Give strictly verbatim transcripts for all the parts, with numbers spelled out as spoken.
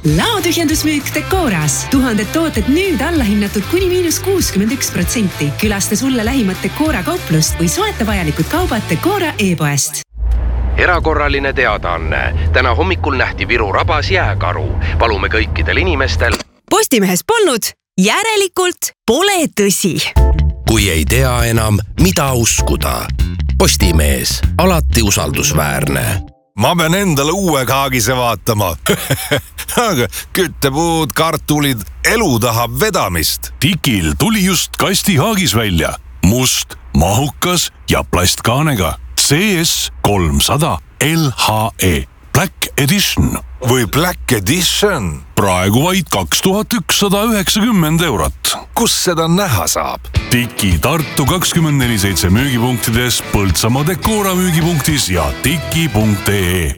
Laotühjendusmüük Decoras. Tuhanded tooted nüüd allahinnatud kuni miinus kuuskümmend üks protsenti. Külasta sulle lähimat Decora kauplust või soeta vajalikud kaubad Decora e-poest. Erakorraline teadaanne. Täna hommikul nähti Viru rabas jääkaru. Palume kõikidel inimestel. Postimehes polnud, järelikult pole tõsi. Kui ei tea enam, mida uskuda. Postimees, alati usaldusväärne. Ma pean endale uue kaagise vaatama. Aga küttepuud, kartulid, elu tahab vedamist. Tikil tuli just kasti haagis välja. Must, mahukas ja plastkaanega. C S kolmsada L H E Black Edition. Või Black Edition. Praegu vaid kaks tuhat ükssada üheksakümmend eurot. Kus seda näha saab? Tiki Tartu kakskümmend neli seitse müügipunktides, Põltsamaa Decora müügipunktis ja tiki punkt ee.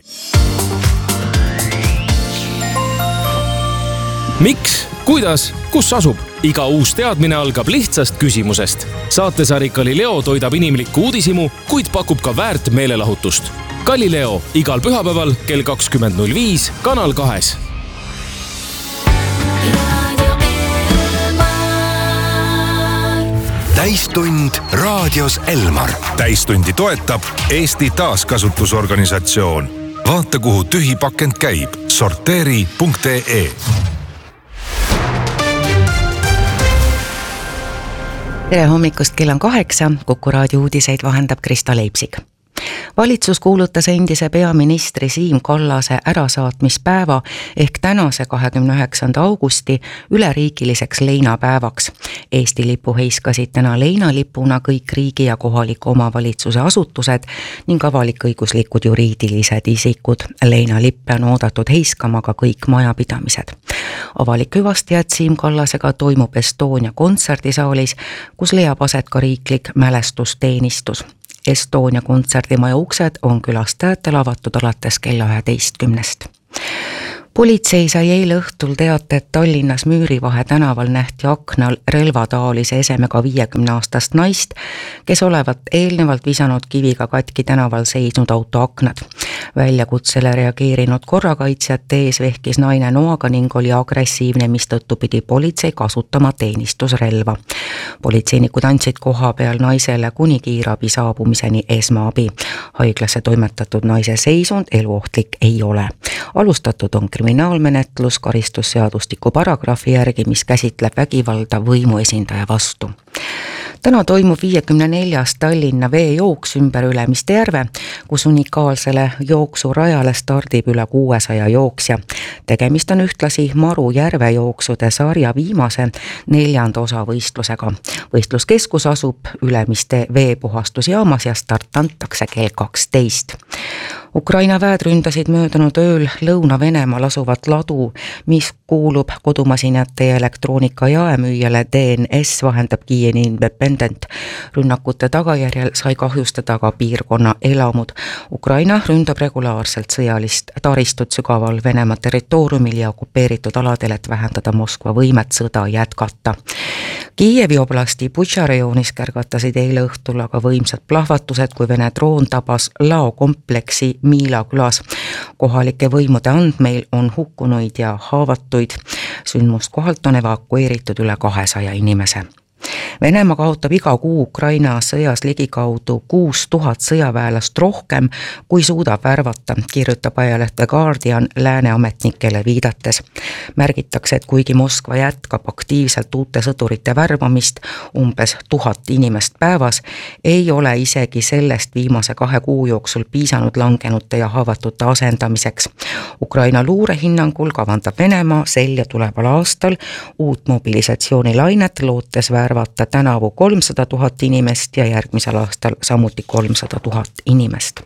Miks? Kuidas? Kus asub? Iga uus teadmine algab lihtsast küsimusest. Saatesari Galileo toidab inimlikku uudisimu, kuid pakub ka väärt meelelahutust. Galileo igal pühapäeval kell kakskümmend null viis Kanal kahes. Täistund raadios Elmar. Täistundi toetab Eesti taaskasutusorganisatsioon. Vaata, kuhu tühi pakend käib. sorteeri punkt ee. Tere hommikust, kell on kaheksa. Kuku raadio uudiseid vahendab Krista Leipsig. Valitsus kuulutas endise peaministri Siim Kallase ärasaatmispäeva ehk tänase kahekümne üheksanda augusti üleriigiliseks leinapäevaks. Eesti lipu heiskasid täna leinalipuna kõik riigi ja kohaliku omavalitsuse asutused ning avalik-õiguslikud juriidilised isikud. Leinalippe on oodatud heiskama ka kõik majapidamised. Avalik hüvastijad Siim Kallasega toimub Estonia kontserdisaalis, kus leiab aset ka riiklik mälestusteenistus. Estonia kontserdimaja uksed on külastajatele avatud alates kella üheteistkümnest. Politsei sai eile õhtul teate, et Tallinnas Müürivahe tänaval nähti aknal relvataolise esemega viiekümne aastast naist, kes olevat eelnevalt visanud kiviga katki tänaval seisnud auto aknad. Väljakutsele reageerinud korrakaitsjate ees vehkis naine noaga ning oli agressiivne, mistõttu pidi politsei kasutama teenistusrelva. Politseinikud andsid koha peal naisele kuni kiirabi saabumiseni esmaabi. Haiglasse toimetatud naise seisund eluohtlik ei ole. Alustatud on kriminaalmenetlus karistusseadustiku paragrahvi järgi, mis käsitleb vägivalda võimuesindaja vastu. Täna toimub viiekümne neljas Tallinna veejooks ümber Ülemiste järve, kus unikaalsele jooksurajale stardib üle kuuesaja jooksja. Tegemist on ühtlasi Maru järvejooksude sarja viimase neljanda osa võistlusega. Võistluskeskus asub Ülemiste veepuhastusjaamas ja start antakse kell kaksteist. Ukraina väed ründasid möödunud ööl Lõuna-Venemaal asuvat ladu, mis kuulub kodumasinate ja elektroonika jaemüüjale D N S, vahendab Kiieni Independent. Rünnakute tagajärjel sai kahjustada ka piirkonna elamud. Ukraina ründab regulaarselt sõjalist taristut sügaval Venemaa territooriumil ja okupeeritud aladel, et vähendada Moskva võimet sõda jätkata. Kiievi oblasti Butša rajoonis kärgatasid eile õhtul aga võimsad plahvatused, kui Vene droon tabas laokompleksi Miila külas. Kohalike võimude andmeil on hukkunuid ja haavatuid. Sündmust kohalt on evakueeritud üle kahesaja inimese. Venemaa kaotab iga kuu Ukraina sõjas ligikaudu kuus tuhat sõjaväelast rohkem, kui suudab värvata, kirjutab ajaleht The Guardian lääne ametnikele viidates. Märgitakse, et kuigi Moskva jätkab aktiivselt uute sõdurite värvamist, umbes tuhat inimest päevas, ei ole isegi sellest viimase kahe kuu jooksul piisanud langenute ja haavatute asendamiseks. Ukraina luure hinnangul kavandab Venemaa sel ja tuleval aastal uut mobilisatsioonilainet, lootes värvata tänavu kolmsada tuhat inimest ja järgmisel aastal samuti kolmsada tuhat inimest.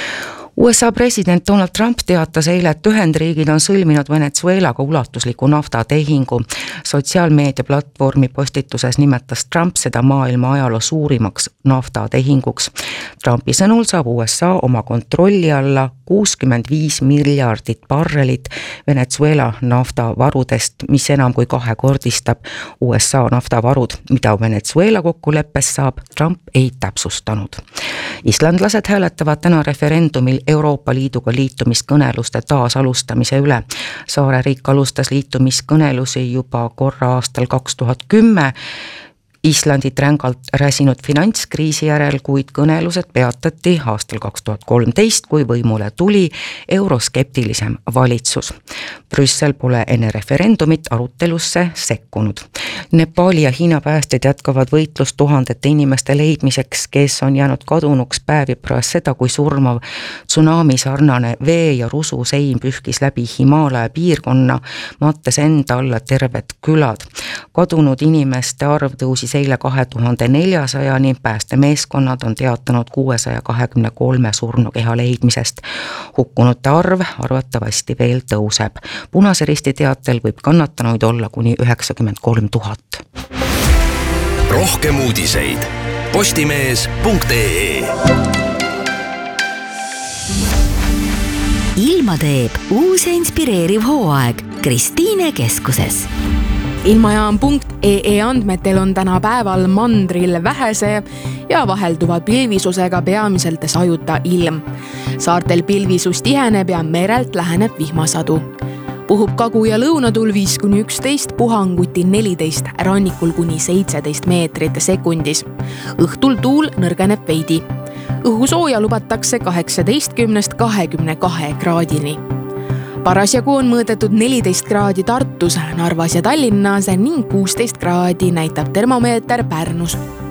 U S A president Donald Trump teatas eile, et Ühendriigid on sõlminud Venezuelaga ulatusliku naftatehingu. Sotsiaalmeedia platvormi postituses nimetas Trump seda maailma ajaloo suurimaks naftatehinguks. Trumpi sõnul saab U S A oma kontrolli alla kuuskümmend viis miljardit barrelit Venezuela naftavarudest, mis enam kui kahekordistab U S A naftavarud. Mida Venezuela kokkuleppes saab, Trump ei täpsustanud. Islandlased hääletavad täna referendumil Euroopa Liiduga liitumiskõneluste taasalustamise üle. Saareriik alustas liitumiskõnelusi juba korra aastal kaks tuhat kümme, Islandit rängalt räsinud finantskriisi järel, kuid kõnelused peatati aastal kaks tuhat kolmteist, kui võimule tuli euroskeptilisem valitsus. Brüssel pole enne referendumit arutelusse sekkunud. Nepaali ja Hiina päästjad jätkavad võitlust tuhandete inimeste leidmiseks, kes on jäänud kadunuks päevi pärast seda, kui surmav tsunami sarnane vee ja rusu sein pühkis läbi Himaalaja piirkonna, mattes enda alla terved külad. Kadunud inimeste arv tõusis eile kahe tuhande neljasajani, päästemeeskonnad on teatanud kuuesaja kahekümne kolme surnukeha leidmisest. Hukkunute arv arvatavasti veel tõuseb. Punase Risti teatel võib kannatanuid olla kuni üheksakümmend kolm tuhat. Rohkem uudiseid postimees punkt ee. Ilma teeb uus ja inspireeriv hooaeg Kristiine keskuses. Ilmajaam punkt ee andmetel on täna päeval mandril vähese ja vahelduva pilvisusega peamiselt sajuta ilm. Saartel pilvisus tiheneb ja merelt läheneb vihmasadu. Puhub kagu- ja lõunatuul viis kuni üksteist, puhanguti neliteist, rannikul kuni seitseteist meetrit sekundis. Õhtul tuul nõrgeneb veidi. Õhusooja lubatakse kaheksateistkümnest kahekümne kahe kraadini. Parasjagu on mõõdetud neliteist kraadi Tartus, Narvas ja Tallinnas ning kuusteist kraadi näitab termomeeter Pärnus.